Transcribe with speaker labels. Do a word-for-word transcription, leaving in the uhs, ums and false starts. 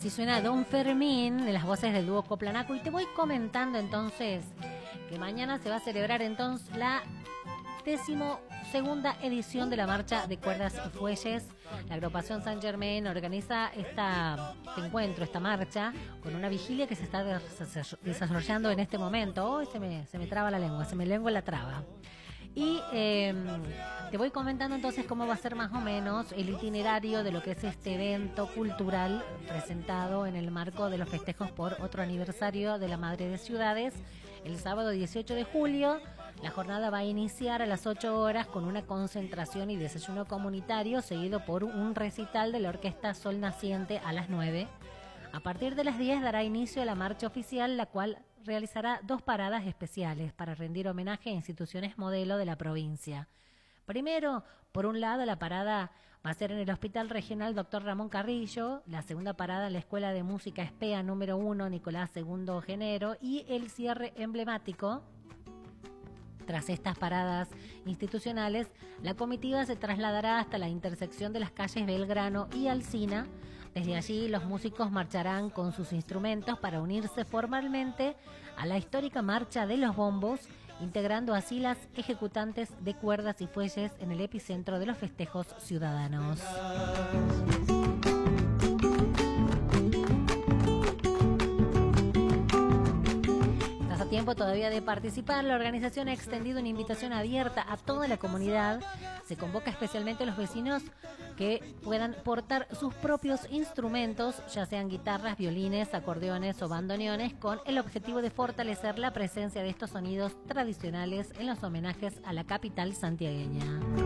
Speaker 1: Así suena Don Fermín, de las voces del dúo Coplanaco. Y te voy comentando entonces que mañana se va a celebrar entonces la décimo segunda edición de la Marcha de Cuerdas y Fuelles. La agrupación San Germain organiza esta, este encuentro, esta marcha, con una vigilia que se está desarrollando en este momento. Hoy se me, se me traba la lengua, se me lengua la traba. Y eh, te voy comentando entonces cómo va a ser más o menos el itinerario de lo que es este evento cultural presentado en el marco de los festejos por otro aniversario de la Madre de Ciudades. El sábado dieciocho de julio, la jornada va a iniciar a las ocho horas con una concentración y desayuno comunitario, seguido por un recital de la Orquesta Sol Naciente a las nueve. A partir de las diez dará inicio a la marcha oficial, la cual realizará dos paradas especiales para rendir homenaje a instituciones modelo de la provincia. Primero, por un lado, la parada va a ser en el Hospital Regional Doctor Ramón Carrillo, la segunda parada en la Escuela de Música Espea número uno Nicolás segundo Genero y el cierre emblemático. Tras estas paradas institucionales, la comitiva se trasladará hasta la intersección de las calles Belgrano y Alsina. Desde allí, los músicos marcharán con sus instrumentos para unirse formalmente a la histórica Marcha de los Bombos, integrando así las ejecutantes de cuerdas y fuelles en el epicentro de los festejos ciudadanos. Tiempo todavía de participar, la organización ha extendido una invitación abierta a toda la comunidad. Se convoca especialmente a los vecinos que puedan portar sus propios instrumentos, ya sean guitarras, violines, acordeones o bandoneones, con el objetivo de fortalecer la presencia de estos sonidos tradicionales en los homenajes a la capital santiagueña.